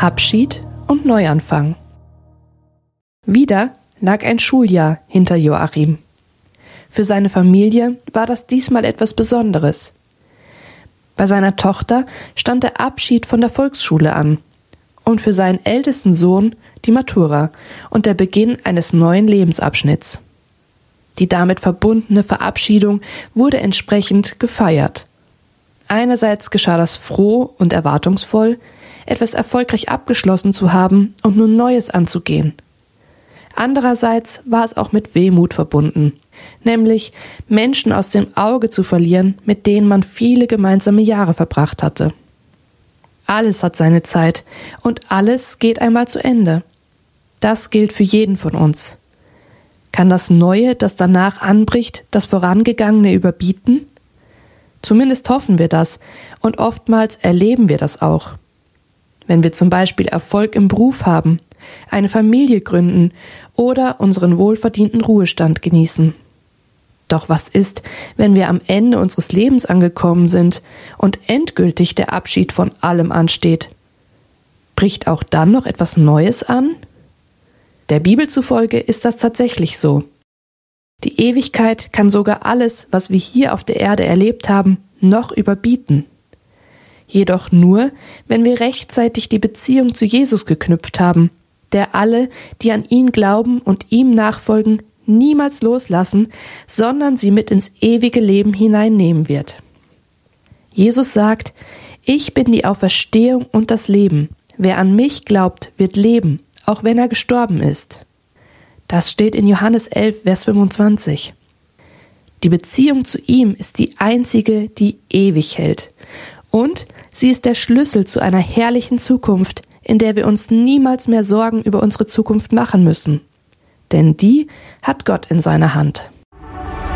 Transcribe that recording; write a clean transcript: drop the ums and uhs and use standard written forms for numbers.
Abschied und Neuanfang. Wieder lag ein Schuljahr hinter Joachim. Für seine Familie war das diesmal etwas Besonderes. Bei seiner Tochter stand der Abschied von der Volksschule an und für seinen ältesten Sohn die Matura und der Beginn eines neuen Lebensabschnitts. Die damit verbundene Verabschiedung wurde entsprechend gefeiert. Einerseits geschah das froh und erwartungsvoll, etwas erfolgreich abgeschlossen zu haben und nun Neues anzugehen. Andererseits war es auch mit Wehmut verbunden, nämlich Menschen aus dem Auge zu verlieren, mit denen man viele gemeinsame Jahre verbracht hatte. Alles hat seine Zeit und alles geht einmal zu Ende. Das gilt für jeden von uns. Kann das Neue, das danach anbricht, das Vorangegangene überbieten? Zumindest hoffen wir das und oftmals erleben wir das auch. Wenn wir zum Beispiel Erfolg im Beruf haben, eine Familie gründen oder unseren wohlverdienten Ruhestand genießen. Doch was ist, wenn wir am Ende unseres Lebens angekommen sind und endgültig der Abschied von allem ansteht? Bricht auch dann noch etwas Neues an? Der Bibel zufolge ist das tatsächlich so. Die Ewigkeit kann sogar alles, was wir hier auf der Erde erlebt haben, noch überbieten. Jedoch nur, wenn wir rechtzeitig die Beziehung zu Jesus geknüpft haben, der alle, die an ihn glauben und ihm nachfolgen, niemals loslassen, sondern sie mit ins ewige Leben hineinnehmen wird. Jesus sagt: Ich bin die Auferstehung und das Leben. Wer an mich glaubt, wird leben, auch wenn er gestorben ist. Das steht in Johannes 11, Vers 25. Die Beziehung zu ihm ist die einzige, die ewig hält. Und sie ist der Schlüssel zu einer herrlichen Zukunft, in der wir uns niemals mehr Sorgen über unsere Zukunft machen müssen. Denn die hat Gott in seiner Hand.